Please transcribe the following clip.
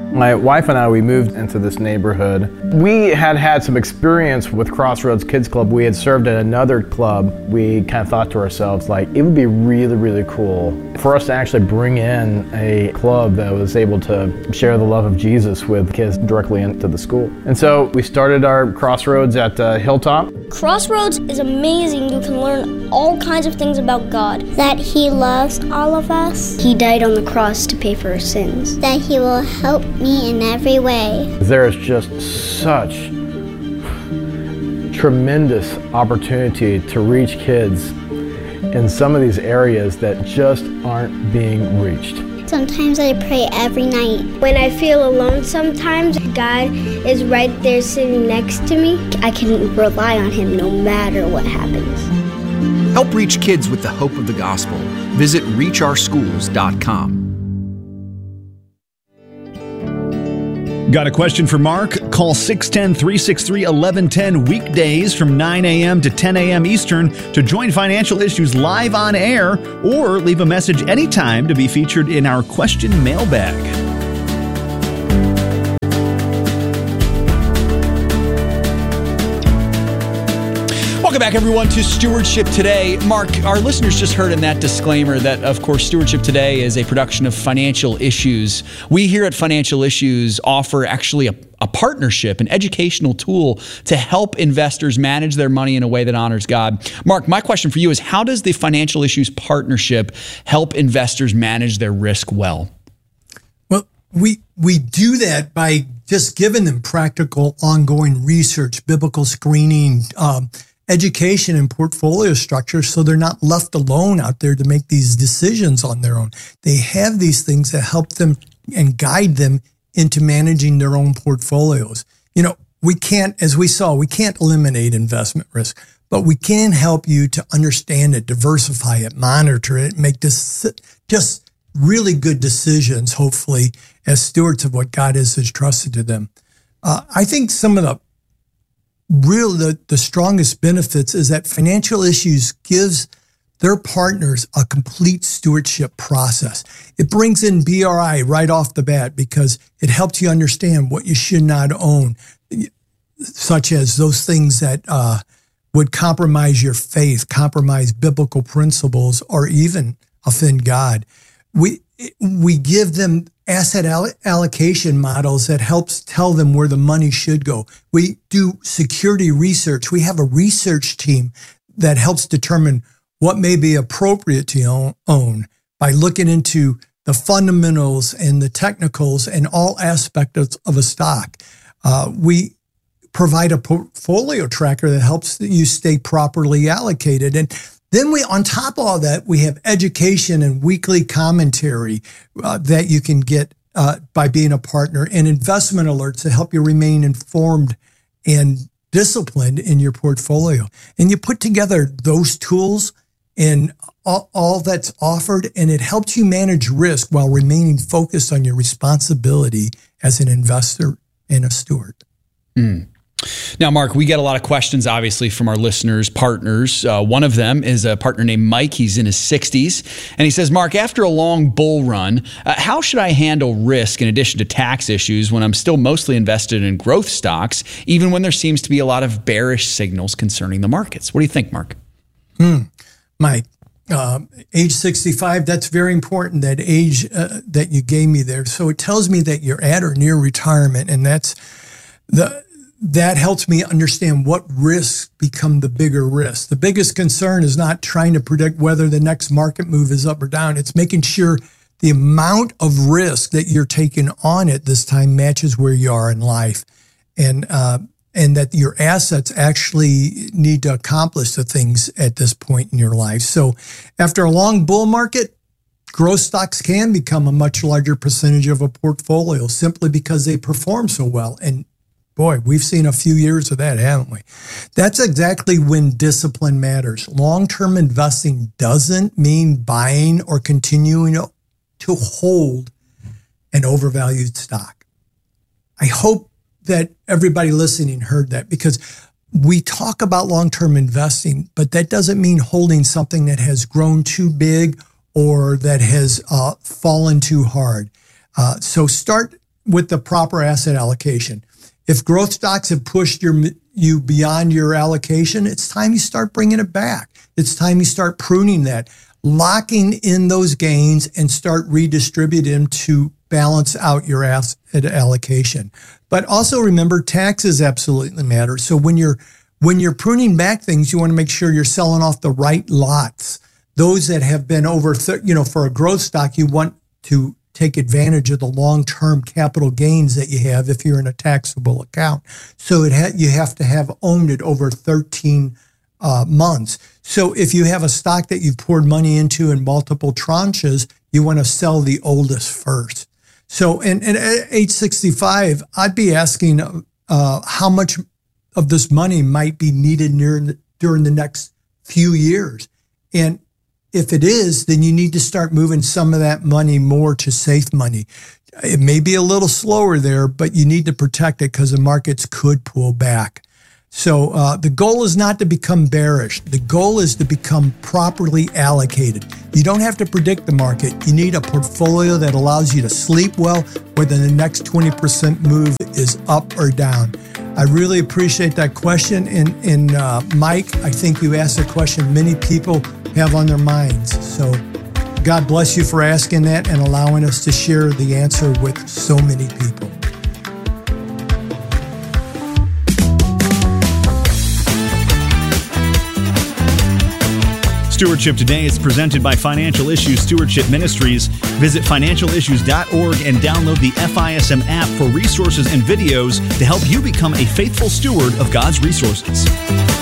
My wife and I, we moved into this neighborhood. We had some experience with Crossroads Kids Club. We had served at another club. We kind of thought to ourselves, like, it would be really, really cool for us to actually bring in a club that was able to share the love of Jesus with kids directly into the school. And so we started our Crossroads at Hilltop. Crossroads is amazing. You can learn all kinds of things about God. That He loves all of us. He died on the cross to pay for our sins. That He will help me in every way. There is just such tremendous opportunity to reach kids in some of these areas that just aren't being reached. Sometimes I pray every night. When I feel alone sometimes, God is right there sitting next to me. I can rely on Him no matter what happens. Help reach kids with the hope of the gospel. Visit reachourschools.com. Got a question for Mark? Call 610-363-1110 weekdays from 9 a.m. to 10 a.m. Eastern to join Financial Issues live on air, or leave a message anytime to be featured in our question mailbag. Welcome back, everyone, to Stewardship Today. Mark, our listeners just heard in that disclaimer that, of course, Stewardship Today is a production of Financial Issues. We here at Financial Issues offer actually a partnership, an educational tool to help investors manage their money in a way that honors God. Mark, my question for you is, how does the Financial Issues partnership help investors manage their risk well? Well, we do that by just giving them practical, ongoing research, biblical screening, education and portfolio structure, so they're not left alone out there to make these decisions on their own. They have these things that help them and guide them into managing their own portfolios. You know, we can't, as we saw, we can't eliminate investment risk, but we can help you to understand it, diversify it, monitor it, make this just really good decisions, hopefully, as stewards of what God has entrusted to them. I think some of the strongest benefits is that Financial Issues gives their partners a complete stewardship process. It brings in BRI right off the bat because it helps you understand what you should not own, such as those things that would compromise your faith, compromise biblical principles, or even offend God. We give them asset allocation models that helps tell them where the money should go. We do security research. We have a research team that helps determine what may be appropriate to own by looking into the fundamentals and the technicals and all aspects of a stock. We provide a portfolio tracker that helps you stay properly allocated. And then on top of all that, we have education and weekly commentary that you can get by being a partner, and investment alerts to help you remain informed and disciplined in your portfolio. And you put together those tools and all that's offered, and it helps you manage risk while remaining focused on your responsibility as an investor and a steward. Now, Mark, we get a lot of questions, obviously, from our listeners, partners. One of them is a partner named Mike. He's in his 60s. And he says, Mark, after a long bull run, how should I handle risk in addition to tax issues when I'm still mostly invested in growth stocks, even when there seems to be a lot of bearish signals concerning the markets? What do you think, Mark? Mike, age 65, that's very important, that age that you gave me there. So it tells me that you're at or near retirement, and that helps me understand what risks become the bigger risks. The biggest concern is not trying to predict whether the next market move is up or down. It's making sure the amount of risk that you're taking on at this time matches where you are in life, and that your assets actually need to accomplish the things at this point in your life. So after a long bull market, growth stocks can become a much larger percentage of a portfolio simply because they perform so well. And boy, we've seen a few years of that, haven't we? That's exactly when discipline matters. Long-term investing doesn't mean buying or continuing to hold an overvalued stock. I hope that everybody listening heard that, because we talk about long-term investing, but that doesn't mean holding something that has grown too big or that has fallen too hard. So start with the proper asset allocation. If growth stocks have pushed you beyond your allocation, it's time you start bringing it back. It's time you start pruning that, locking in those gains and start redistributing them to balance out your asset allocation. But also remember, taxes absolutely matter. So when you're pruning back things, you want to make sure you're selling off the right lots. Those that have been over, for a growth stock, you want to take advantage of the long-term capital gains that you have if you're in a taxable account. So you have to have owned it over 13 months. So if you have a stock that you've poured money into in multiple tranches, you want to sell the oldest first. So and at age 65, I'd be asking how much of this money might be needed during the next few years. And if it is, then you need to start moving some of that money more to safe money. It may be a little slower there, but you need to protect it because the markets could pull back. So the goal is not to become bearish. The goal is to become properly allocated. You don't have to predict the market. You need a portfolio that allows you to sleep well, whether the next 20% move is up or down. I really appreciate that question. And Mike, I think you asked a question many people have on their minds. So God bless you for asking that and allowing us to share the answer with so many people. Stewardship Today is presented by Financial Issues Stewardship Ministries. Visit financialissues.org and download the FISM app for resources and videos to help you become a faithful steward of God's resources.